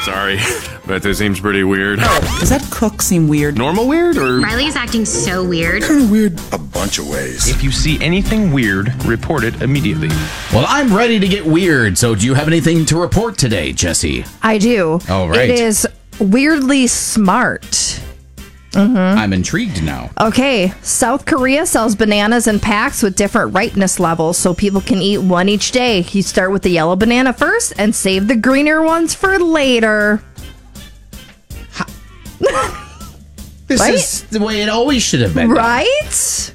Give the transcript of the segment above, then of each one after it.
Sorry, but this seems pretty weird. Does that cook seem weird? Normal weird, or? Riley's acting so weird. Kind of weird a bunch of ways. If you see anything weird, report it immediately. Well, I'm ready to get weird, so do you have anything to report today, Jesse? I do. All right. It is weirdly smart. I'm intrigued now. Okay, South Korea sells bananas in packs with different ripeness levels so people can eat one each day. You start with the yellow banana first and save the greener ones for later. This Right? is the way it always should have been done. Right?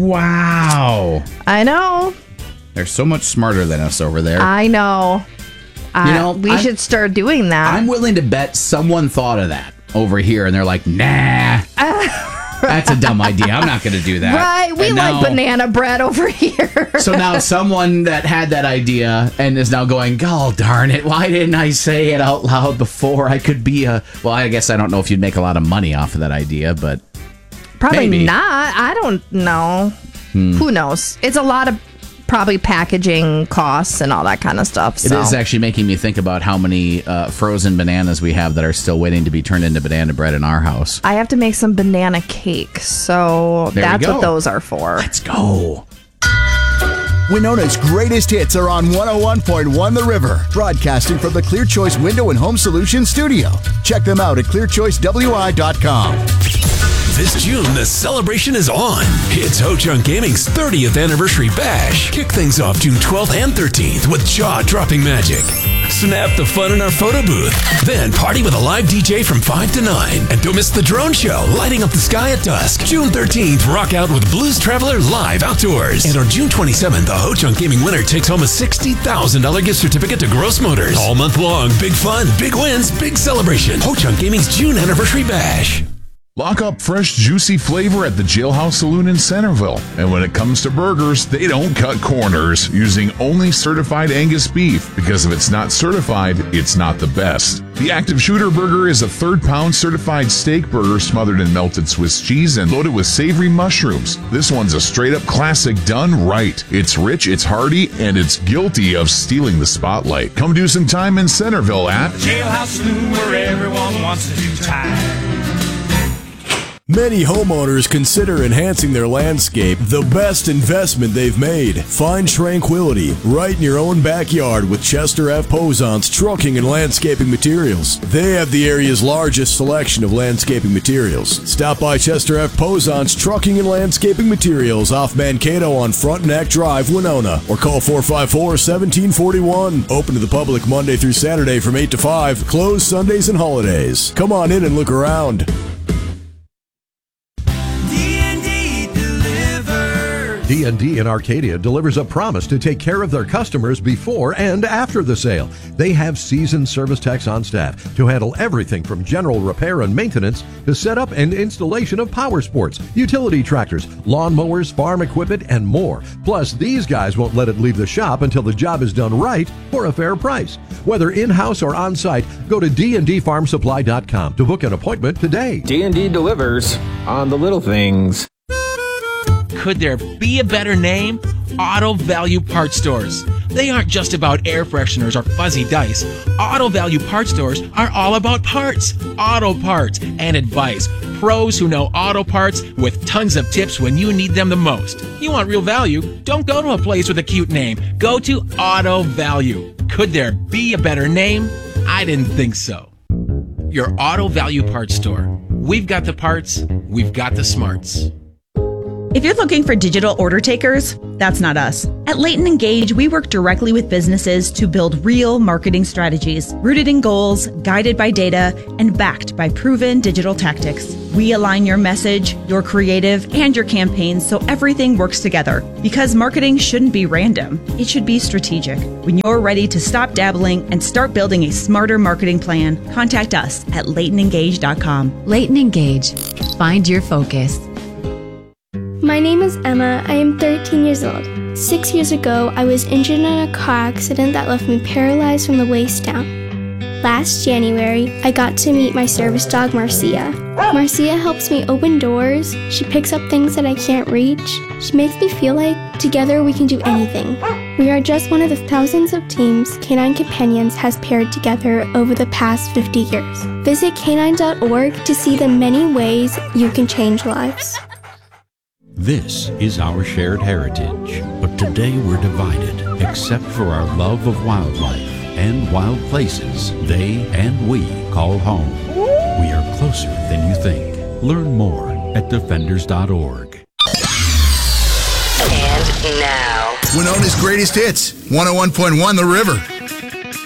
Wow. I know. They're so much smarter than us over there. I know. We should start doing that. I'm willing to bet someone thought of that over here, and they're like, nah, that's a dumb idea. I'm not going to do that. Right. We And like now- banana bread over here. So now someone that had that idea and is now going, oh, darn it, why didn't I say it out loud before? I could be well, I guess I don't know if you'd make a lot of money off of that idea, but Probably maybe. not. I don't know. Who knows? It's a lot of probably packaging costs and all that kind of stuff. It So. is actually making me think about how many frozen bananas we have that are still waiting to be turned into banana bread in our house. I have to make some banana cake, so There we that's go. what those are for. Let's go. Winona's greatest hits are on 101.1 The River, broadcasting from the Clear Choice Window and Home Solutions studio. Check them out at clearchoicewi.com. This June, the celebration is on. It's Ho Chunk Gaming's 30th anniversary bash. Kick things off June 12th and 13th with jaw-dropping magic. Snap the fun in our photo booth. Then party with a live DJ from 5 to 9. And don't miss the drone show, lighting up the sky at dusk. June 13th, rock out with Blues Traveler live outdoors. And on June 27th, the Ho Chunk Gaming winner takes home a $60,000 gift certificate to Gross Motors. All month long, big fun, big wins, big celebration. Ho Chunk Gaming's June anniversary bash. Lock up fresh, juicy flavor at the Jailhouse Saloon in Centerville. And when it comes to burgers, they don't cut corners, using only certified Angus beef, because if it's not certified, it's not the best. The Active Shooter Burger is a third-pound certified steak burger smothered in melted Swiss cheese and loaded with savory mushrooms. This one's a straight-up classic done right. It's rich, it's hearty, and it's guilty of stealing the spotlight. Come do some time in Centerville at Jailhouse Saloon, where everyone wants to do time. Many homeowners consider enhancing their landscape the best investment they've made. Find tranquility right in your own backyard with Chester F. Posant's Trucking and Landscaping Materials. They have the area's largest selection of landscaping materials. Stop by Chester F. Posant's Trucking and Landscaping Materials off Mankato on Frontenac Drive, Winona, or call 454-1741. Open to the public Monday through Saturday from 8 to 5, closed Sundays and holidays. Come on in and look around. D&D in Arcadia delivers a promise to take care of their customers before and after the sale. They have seasoned service techs on staff to handle everything from general repair and maintenance to setup and installation of power sports, utility tractors, lawn mowers, farm equipment, and more. Plus, these guys won't let it leave the shop until the job is done right for a fair price. Whether in-house or on-site, go to dndfarmsupply.com to book an appointment today. D&D delivers on the little things. Could there be a better name? Auto Value Parts Stores. They aren't just about air fresheners or fuzzy dice. Auto Value Parts Stores are all about parts, auto parts, and advice. Pros who know auto parts with tons of tips when you need them the most. You want real value? Don't go to a place with a cute name. Go to Auto Value. Could there be a better name? I didn't think so. Your Auto Value Parts Store. We've got the parts, we've got the smarts. If you're looking for digital order takers, that's not us. At Leighton Engage, we work directly with businesses to build real marketing strategies, rooted in goals, guided by data, and backed by proven digital tactics. We align your message, your creative, and your campaigns so everything works together. Because marketing shouldn't be random, it should be strategic. When you're ready to stop dabbling and start building a smarter marketing plan, contact us at LeightonEngage.com. Leighton Engage. Find your focus. My name is Emma. I am 13 years old. 6 years ago, I was injured in a car accident that left me paralyzed from the waist down. Last January, I got to meet my service dog, Marcia. Marcia helps me open doors. She picks up things that I can't reach. She makes me feel like together we can do anything. We are just one of the thousands of teams Canine Companions has paired together over the past 50 years. Visit canine.org to see the many ways you can change lives. This is our shared heritage, but today we're divided, except for our love of wildlife and wild places they and we call home. We are closer than you think. Learn more at defenders.org. And now, Winona's greatest hits, 101.1 The River.